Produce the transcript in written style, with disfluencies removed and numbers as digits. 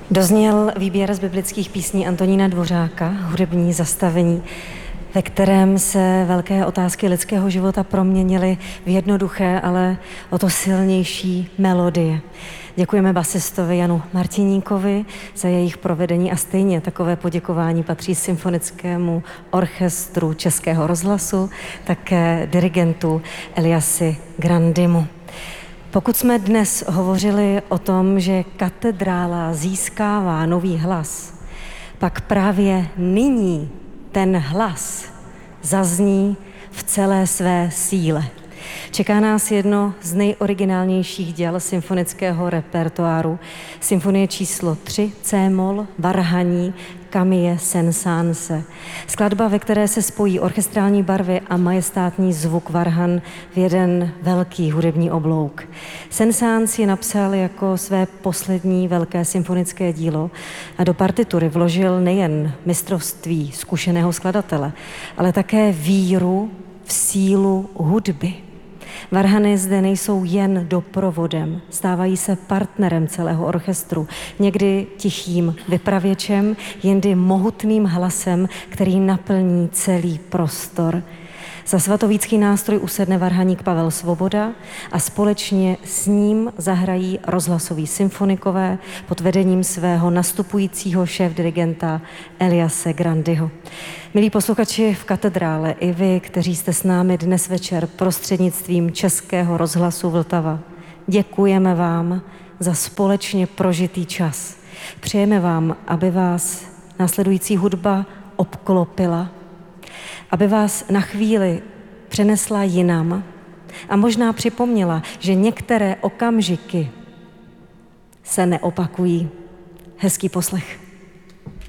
Dozněl výběr z biblických písní Antonína Dvořáka, hudební zastavení, ve kterém se velké otázky lidského života proměnily v jednoduché, ale o to silnější melodie. Děkujeme basistovi Janu Martiníkovi za jejich provedení a stejně takové poděkování patří Symfonickému orchestru Českého rozhlasu, také dirigentu Eliasi Grandimu. Pokud jsme dnes hovořili o tom, že katedrála získává nový hlas, pak právě nyní ten hlas zazní v celé své síle. Čeká nás jedno z nejoriginálnějších děl symfonického repertoáru, symfonie číslo 3 C-moll Varhaní Camille Saint-Saëns. Skladba, ve které se spojí orchestrální barvy a majestátní zvuk varhan v jeden velký hudební oblouk. Saint-Saëns ji napsal jako své poslední velké symfonické dílo a do partitury vložil nejen mistrovství zkušeného skladatele, ale také víru v sílu hudby. Varhany zde nejsou jen doprovodem, stávají se partnerem celého orchestru, někdy tichým vypravěčem, jindy mohutným hlasem, který naplní celý prostor. Za svatovícký nástroj usedne varhaník Pavel Svoboda a společně s ním zahrají rozhlasoví symfonikové pod vedením svého nastupujícího šéfdirigenta Eliase Grandiho. Milí posluchači v katedrále, i vy, kteří jste s námi dnes večer prostřednictvím Českého rozhlasu Vltava, děkujeme vám za společně prožitý čas. Přejeme vám, aby vás následující hudba obklopila, aby vás na chvíli přenesla jinam a možná připomněla, že některé okamžiky se neopakují. Hezký poslech.